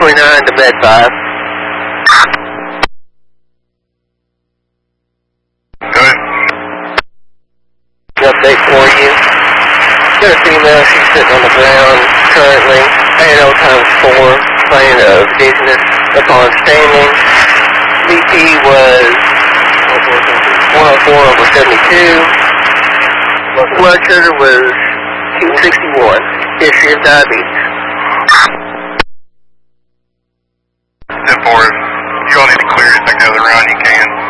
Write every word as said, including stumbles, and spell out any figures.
twenty-nine to bed five. Good. Update for you. Got a female, she's sitting on the ground currently. eight oh times four, plane of dizziness upon standing. B P was one oh four over seventy-two. Blood sugar was two sixty-one. History of diabetes. ten four, if you all need to clear it, take the other round, you can.